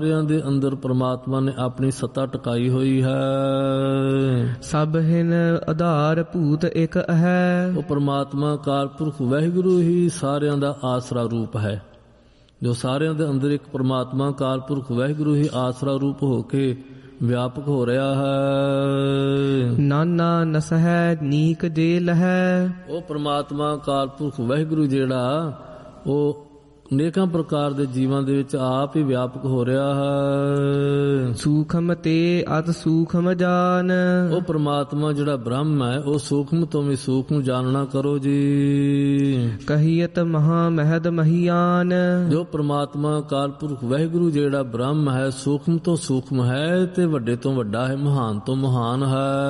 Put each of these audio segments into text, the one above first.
ਸਾਰਿਆਂ ਦੇ ਅੰਦਰ ਪ੍ਰਮਾਤਮਾ ਨੇ ਆਪਣੀ ਸੱਤਾ ਟਿਕਾਈ ਹੋਈ ਹੈ। ਸਭ ਹਿਨ ਆਧਾਰ ਭੂਤ ਇੱਕ ਹੈ। ਉਹ ਪ੍ਰਮਾਤਮਾ ਅਕਾਲ ਪੁਰਖ ਵਾਹਿਗੁਰੂ ਹੀ ਸਾਰਿਆਂ ਦਾ ਆਸਰਾ ਰੂਪ ਹੈ। ਜੋ ਸਾਰਿਆਂ ਦੇ ਅੰਦਰ ਇੱਕ ਪ੍ਰਮਾਤਮਾ ਅਕਾਲ ਪੁਰਖ ਵਾਹਿਗੁਰੂ ਹੀ ਆਸਰਾ ਰੂਪ ਹੋ ਕੇ ਵਿਆਪਕ ਹੋ ਰਿਹਾ ਹੈ। ਨਾਨਾ ਨਸਹਿ ਨੀਕ ਜੇਲ ਹੈ। ਉਹ ਪ੍ਰਮਾਤਮਾ ਅਕਾਲ ਪੁਰਖ ਵਾਹਿਗੁਰੂ ਜਿਹੜਾ ਉਹ ਅਨੇਕਾਂ ਪ੍ਰਕਾਰ ਦੇ ਜੀਵਾਂ ਦੇ ਵਿੱਚ ਆਪ ਹੀ ਵਿਆਪਕ ਹੋ ਰਿਹਾ ਹੈ। ਸੂਖਮ ਤੇ ਅਤ ਸੂਖਮ ਜਾਨ। ਉਹ ਪ੍ਰਮਾਤਮਾ ਜਿਹੜਾ ਬ੍ਰਹਮ ਹੈ ਉਹ ਸੂਖਮ ਤੋਂ ਵੀ ਸੂਖਮ ਜਾਣਨਾ ਕਰੋ ਜੀ। ਕਹੀਅਤ ਮਹਾ ਮਹਿਦ ਮਹੀਆਨ। ਜੋ ਪ੍ਰਮਾਤਮਾ ਅਕਾਲ ਪੁਰਖ ਵਾਹਿਗੁਰੂ ਜਿਹੜਾ ਬ੍ਰਹਮ ਹੈ ਸੂਖਮ ਤੋਂ ਸੂਖਮ ਹੈ ਤੇ ਵੱਡੇ ਤੋਂ ਵੱਡਾ ਹੈ, ਮਹਾਨ ਤੋਂ ਮਹਾਨ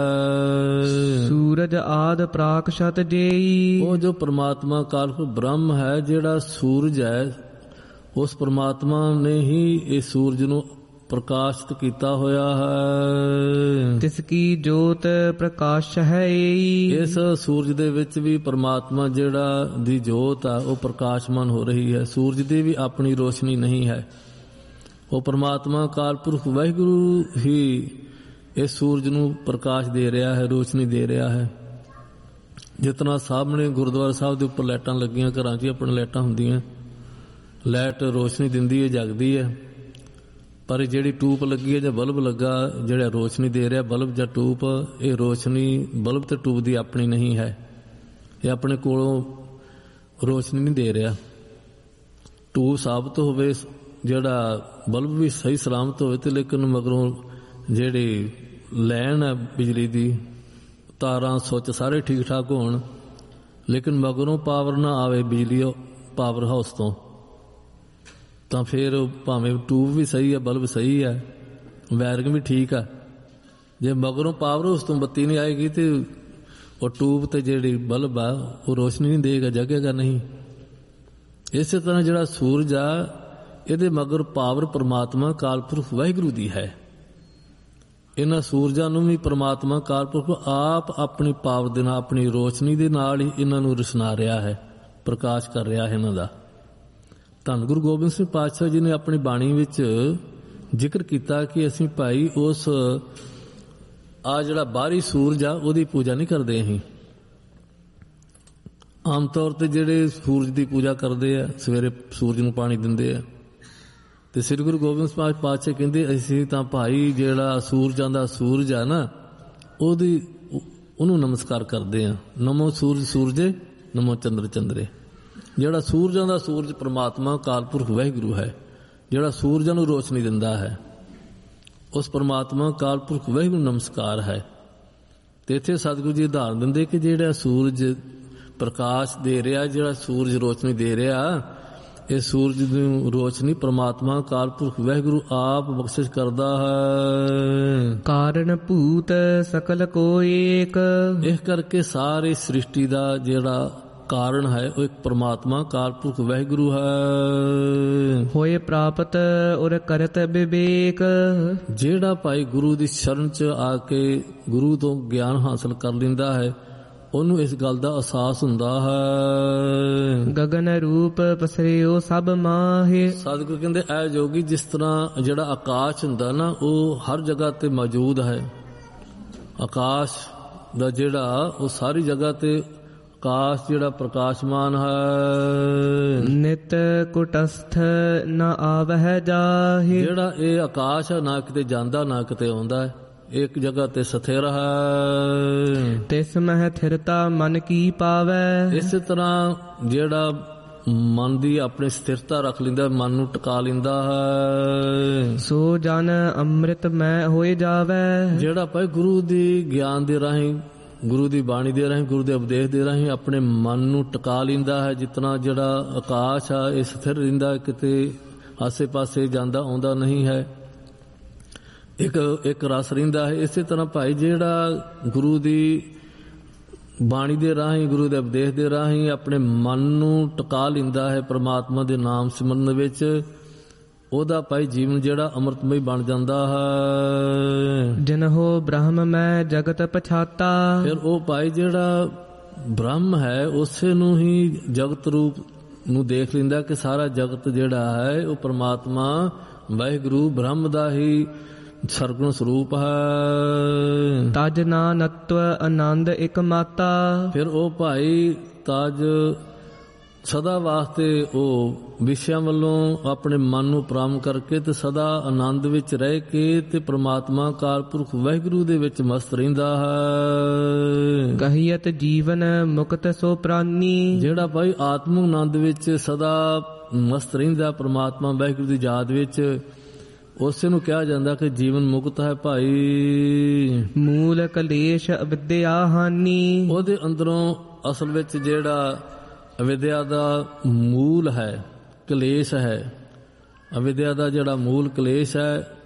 ਹੈ। ਸੂਰਜ ਆਦ ਪ੍ਰਾਕਸ਼ਤ ਜੇਈ। ਉਹ ਜੋ ਪ੍ਰਮਾਤਮਾ ਅਕਾਲ ਪੁਰਖ ਬ੍ਰਹਮ ਹੈ ਜਿਹੜਾ ਸੂਰਜ ਹੈ ਉਸ ਪ੍ਰਮਾਤਮਾ ਨੇ ਹੀ ਇਹ ਸੂਰਜ ਨੂੰ ਪ੍ਰਕਾਸ਼ਿਤ ਕੀਤਾ ਹੋਇਆ ਹੈ। ਤਿਸ ਕੀ ਜੋਤ ਪ੍ਰਕਾਸ਼ ਹੈ। ਇਸ ਸੂਰਜ ਦੇ ਵਿੱਚ ਵੀ ਪ੍ਰਮਾਤਮਾ ਜਿਹੜਾ ਦੀ ਜੋਤ ਆ ਉਹ ਪ੍ਰਕਾਸ਼ਮਾਨ ਹੋ ਰਹੀ ਹੈ। ਸੂਰਜ ਦੀ ਵੀ ਆਪਣੀ ਰੋਸ਼ਨੀ ਨਹੀਂ ਹੈ। ਉਹ ਪ੍ਰਮਾਤਮਾ ਅਕਾਲ ਪੁਰਖ ਵਾਹਿਗੁਰੂ ਹੀ ਇਸ ਸੂਰਜ ਨੂੰ ਪ੍ਰਕਾਸ਼ ਦੇ ਰਿਹਾ ਹੈ, ਰੋਸ਼ਨੀ ਦੇ ਰਿਹਾ ਹੈ। ਜਿਤਨਾ ਸਾਹਮਣੇ ਗੁਰਦੁਆਰਾ ਸਾਹਿਬ ਦੇ ਉੱਪਰ ਲਾਈਟਾਂ ਲੱਗੀਆਂ, ਘਰਾਂ 'ਚ ਆਪਣੇ ਲਾਈਟਾਂ ਹੁੰਦੀਆਂ, ਲਾਈਟ ਰੋਸ਼ਨੀ ਦਿੰਦੀ ਹੈ, ਜਗਦੀ ਹੈ। ਪਰ ਜਿਹੜੀ ਟੂਪ ਲੱਗੀ ਹੈ ਜਾਂ ਬਲਬ ਲੱਗਾ ਜਿਹੜਾ ਰੋਸ਼ਨੀ ਦੇ ਰਿਹਾ, ਬਲਬ ਜਾਂ ਟੂਪ, ਇਹ ਰੋਸ਼ਨੀ ਬਲਬ ਤੇ ਟੂਪ ਦੀ ਆਪਣੀ ਨਹੀਂ ਹੈ। ਇਹ ਆਪਣੇ ਕੋਲੋਂ ਰੋਸ਼ਨੀ ਨਹੀਂ ਦੇ ਰਿਹਾ। ਟੂਪ ਸਾਬਤ ਹੋਵੇ, ਜਿਹੜਾ ਬਲਬ ਵੀ ਸਹੀ ਸਲਾਮਤ ਹੋਵੇ, ਤੇ ਲੇਕਿਨ ਮਗਰੋਂ ਜਿਹੜੀ ਲਾਈਨ ਹੈ ਬਿਜਲੀ ਦੀ, ਤਾਰਾਂ ਸੁੱਚ ਸਾਰੇ ਠੀਕ ਠਾਕ ਹੋਣ, ਲੇਕਿਨ ਮਗਰੋਂ ਪਾਵਰ ਨਾ ਆਵੇ ਬਿਜਲੀ ਪਾਵਰ ਹਾਊਸ ਤੋਂ, ਤਾਂ ਫਿਰ ਭਾਵੇਂ ਟੂਬ ਵੀ ਸਹੀ ਹੈ, ਬਲਬ ਸਹੀ ਹੈ, ਵਾਇਰਿੰਗ ਵੀ ਠੀਕ ਆ, ਜੇ ਮਗਰੋਂ ਪਾਵਰ ਹਾਊਸ ਤੋਂ ਬੱਤੀ ਨਹੀਂ ਆਏਗੀ ਤੇ ਉਹ ਟੂਬ ਤੇ ਜਿਹੜੀ ਬਲਬ ਆ ਉਹ ਰੋਸ਼ਨੀ ਨਹੀਂ ਦੇਗਾ, ਜਗੇਗਾ ਨਹੀਂ। ਇਸੇ ਤਰ੍ਹਾਂ ਜਿਹੜਾ ਸੂਰਜ ਆ ਇਹਦੇ ਮਗਰ ਪਾਵਰ ਪ੍ਰਮਾਤਮਾ ਅਕਾਲ ਪੁਰਖ ਵਾਹਿਗੁਰੂ ਦੀ ਹੈ। ਇਹਨਾਂ ਸੂਰਜਾਂ ਨੂੰ ਵੀ ਪ੍ਰਮਾਤਮਾ ਅਕਾਲ ਪੁਰਖ ਆਪ ਆਪਣੀ ਪਾਵਰ ਦੇ ਨਾਲ, ਆਪਣੀ ਰੋਸ਼ਨੀ ਦੇ ਨਾਲ ਹੀ ਇਹਨਾਂ ਨੂੰ ਰਸਨਾ ਰਿਹਾ ਹੈ, ਪ੍ਰਕਾਸ਼ ਕਰ ਰਿਹਾ ਹੈ ਇਹਨਾਂ ਦਾ। ਧੰਨ ਗੁਰੂ ਗੋਬਿੰਦ ਸਿੰਘ ਪਾਤਸ਼ਾਹ ਜੀ ਨੇ ਆਪਣੀ ਬਾਣੀ ਵਿੱਚ ਜ਼ਿਕਰ ਕੀਤਾ ਕਿ ਅਸੀਂ ਭਾਈ ਉਸ ਆ ਜਿਹੜਾ ਬਾਹਰੀ ਸੂਰਜ ਆ ਉਹਦੀ ਪੂਜਾ ਨਹੀਂ ਕਰਦੇ। ਅਸੀਂ ਆਮ ਤੌਰ ਤੇ ਜਿਹੜੇ ਸੂਰਜ ਦੀ ਪੂਜਾ ਕਰਦੇ ਆ, ਸਵੇਰੇ ਸੂਰਜ ਨੂੰ ਪਾਣੀ ਦਿੰਦੇ ਆ, ਤੇ ਸ੍ਰੀ ਗੁਰੂ ਗੋਬਿੰਦ ਸਿੰਘ ਪਾਤਸ਼ਾਹ ਕਹਿੰਦੇ ਅਸੀਂ ਤਾਂ ਭਾਈ ਜਿਹੜਾ ਸੂਰਜਾਂ ਦਾ ਸੂਰਜ ਆ ਨਾ ਉਹਨੂੰ ਨਮਸਕਾਰ ਕਰਦੇ ਆ। ਨਮੋ ਸੂਰਜ ਸੂਰਜੇ, ਨਮੋ ਚੰਦਰ ਚੰਦਰੇ। ਜਿਹੜਾ ਸੂਰਜਾਂ ਦਾ ਸੂਰਜ ਪ੍ਰਮਾਤਮਾ ਅਕਾਲ ਪੁਰਖ ਵਾਹਿਗੁਰੂ ਹੈ, ਜਿਹੜਾ ਸੂਰਜਾਂ ਨੂੰ ਰੋਸ਼ਨੀ ਦਿੰਦਾ ਹੈ, ਉਸ ਪ੍ਰਮਾਤਮਾ ਅਕਾਲ ਪੁਰਖ ਵਾਹਿਗੁਰੂ ਨਮਸਕਾਰ ਹੈ। ਤੇ ਇੱਥੇ ਸਤਿਗੁਰੂ ਜੀ ਉਦਾਹਰਨ ਦਿੰਦੇ ਕਿ ਜਿਹੜਾ ਸੂਰਜ ਪ੍ਰਕਾਸ਼ ਦੇ ਰਿਹਾ, ਜਿਹੜਾ ਸੂਰਜ ਰੋਸ਼ਨੀ ਦੇ ਰਿਹਾ, ਇਹ ਸੂਰਜ ਦੀ ਰੋਸ਼ਨੀ ਪ੍ਰਮਾਤਮਾ ਅਕਾਲ ਪੁਰਖ ਵਾਹਿਗੁਰੂ ਆਪ ਬਖਸ਼ਿਸ਼ ਕਰਦਾ ਹੈ। ਕਾਰਨ ਭੂਤ ਸਕਲ ਕੋ ਏਕ। ਇਸ ਕਰਕੇ ਸਾਰੀ ਸ੍ਰਿਸ਼ਟੀ ਦਾ ਜਿਹੜਾ ਕਾਰਨ ਹੈ ਉਹ ਇੱਕ ਪ੍ਰਮਾਤਮਾ ਅਕਾਲ ਪੁਰਖ ਵਾਹਿਗੁਰੂ ਹੈ। ਹੋਏ ਪ੍ਰਾਪਤ ਔਰ ਕਰਤ ਵਿਵੇਕ। ਜਿਹੜਾ ਭਾਈ ਗੁਰੂ ਦੀ ਸ਼ਰਨ 'ਚ ਆ ਕੇ ਗੁਰੂ ਤੋਂ ਗਿਆਨ ਹਾਸਲ ਕਰ ਲੈਂਦਾ ਹੈ, ਉਹਨੂੰ ਇਸ ਗੱਲ ਦਾ ਅਹਿਸਾਸ ਹੁੰਦਾ ਹੈ। ਗਗਨ ਰੂਪ ਪਸਰਿਓ ਸਭ ਮਾਹੇ। ਸਤਿਗੁਰੂ ਕਹਿੰਦੇ ਐ ਜੋਗੀ, ਜਿਸ ਤਰ੍ਹਾਂ ਜਿਹੜਾ ਆਕਾਸ਼ ਹੁੰਦਾ ਨਾ ਉਹ ਹਰ ਜਗ੍ਹਾ ਤੇ ਮੌਜੂਦ ਹੈ। ਆਕਾਸ਼ ਦਾ ਜਿਹੜਾ ਉਹ ਸਾਰੀ ਜਗ੍ਹਾ ਤੇ, ਆਕਾਸ਼ ਜਿਹੜਾ ਪ੍ਰਕਾਸ਼ਮਾਨ ਹੈ। ਨਿਤ ਕੁਟਸਥ ਨਾ ਆਵਹਿ ਜਾਹੇ। ਜਿਹੜਾ ਇਹ ਆਕਾਸ਼ ਹੈ ਨਾ ਕਿਤੇ ਜਾਂਦਾ ਨਾ ਕਿਤੇ ਆਉਂਦਾ ਹੈ, ਇੱਕ ਜਗ੍ਹਾ ਤੇ ਸਥਿਰ ਹੈ। ਤਿਸ ਮਹਿ ਥਿਰਤਾ ਮਨ ਕੀ ਪਾਵੈ। ਇਸੇ ਤਰ੍ਹਾਂ ਜਿਹੜਾ ਮਨ ਦੀ ਆਪਣੀ ਸਥਿਰਤਾ ਰੱਖ ਲੈਂਦਾ, ਮਨ ਨੂੰ ਟਿਕਾ ਲੈਂਦਾ ਹੈ। ਸੋ ਜਨ ਅੰਮ੍ਰਿਤ ਮੈਂ ਹੋਏ ਜਾਵੈ। ਜਿਹੜਾ ਭਾਈ ਗੁਰੂ ਦੀ ਗਿਆਨ ਦੇ ਰਾਹੀਂ, ਗੁਰੂ ਦੀ ਬਾਣੀ ਦੇ ਰਾਹੀਂ, ਗੁਰੂ ਦੇ ਉਪਦੇਸ਼ ਦੇ ਰਾਹੀਂ ਆਪਣੇ ਮਨ ਨੂੰ ਟਿਕਾ ਲੈਂਦਾ ਹੈ। ਜਿਤਨਾ ਜਿਹੜਾ ਆਕਾਸ਼ ਆ ਇਹ ਸਥਿਰ ਰਹਿੰਦਾ, ਕਿਤੇ ਆਸੇ ਪਾਸੇ ਜਾਂਦਾ ਆਉਂਦਾ ਨਹੀਂ ਹੈ, ਇੱਕ ਰਸ ਰਹਿੰਦਾ ਹੈ। ਇਸੇ ਤਰ੍ਹਾਂ ਭਾਈ ਜਿਹੜਾ ਗੁਰੂ ਦੀ ਬਾਣੀ ਦੇ ਰਾਹੀਂ, ਗੁਰੂ ਦੇ ਉਪਦੇਸ਼ ਦੇ ਰਾਹੀਂ ਆਪਣੇ ਮਨ ਨੂੰ ਟਿਕਾ ਲੈਂਦਾ ਹੈ ਪ੍ਰਮਾਤਮਾ ਦੇ ਨਾਮ ਸਿਮਰਨ ਵਿੱਚ, ਉਹਦਾ ਭਾਈ ਜੀਵਨ ਜਿਹੜਾ ਅੰਮ੍ਰਿਤਮਈ ਬਣ ਜਾਂਦਾ ਹੈ। ਜਿਨਹੋ ਬ੍ਰਹਮ ਮੈਂ ਜਗਤ ਪਛਾਤਾ। ਫਿਰ ਉਹ ਭਾਈ ਜਿਹੜਾ ਬ੍ਰਹਮ ਹੈ ਉਸੇ ਨੂੰ ਹੀ ਜਗਤ ਰੂਪ ਨੂੰ ਦੇਖ ਲੈਂਦਾ ਕਿ ਸਾਰਾ ਜਗਤ ਜਿਹੜਾ ਹੈ ਉਹ ਪ੍ਰਮਾਤਮਾ ਵਾਹਿਗੁਰੂ ਬ੍ਰਹਮ ਦਾ ਹੀ ਸਰਗੁਣ ਸਰੂਪ ਹੈ। ਤਜ ਨਾਨਤਵ ਆਨੰਦ ਇਕ ਮਾਤਾ। ਫਿਰ ਉਹ ਭਾਈ ਤਜ ਸਦਾ ਵਾਸਤੇ ਉਹ ਵਿਸ਼ਿਆਂ ਵੱਲੋਂ ਆਪਣੇ ਮਨ ਨੂੰ ਪ੍ਰਾਮ ਕਰਕੇ ਤੇ ਸਦਾ ਆਨੰਦ ਵਿੱਚ ਰਹਿ ਕੇ ਤੇ ਪ੍ਰਮਾਤਮਾ ਅਕਾਲ ਪੁਰਖ ਵਾਹਿਗੁਰੂ ਦੇ ਵਿੱਚ ਮਸਤ ਰਹਿੰਦਾ ਹੈ। ਕਹੀਅਤ ਜੀਵਨ ਮੁਕਤ ਸੋ ਪ੍ਰਾਨੀ। ਜਿਹੜਾ ਭਾਈ ਆਤਮ ਆਨੰਦ ਵਿੱਚ ਸਦਾ ਮਸਤ ਰਹਿੰਦਾ ਪ੍ਰਮਾਤਮਾ ਵਾਹਿਗੁਰੂ ਦੀ ਯਾਦ ਵਿੱਚ, ਉਸੇ ਨੂੰ ਕਿਹਾ ਜਾਂਦਾ ਕਿ ਜੀਵਨ ਮੁਕਤ ਹੈ ਭਾਈ। ਮੂਲ ਕਲੇਸ਼ ਅਵਿਦਿਆ ਹਾਨੀ। ਉਹਦੇ ਅੰਦਰੋਂ ਅਸਲ ਵਿੱਚ ਜਿਹੜਾ ਅਵਿਦਿਆ ਦਾ ਮੂਲ ਹੈ, ਕਲੇਸ਼ ਹੈ, ਅਵਿਦਿਆ ਦਾ ਜਿਹੜਾ ਮੂਲ ਕਲੇਸ਼ ਹੈ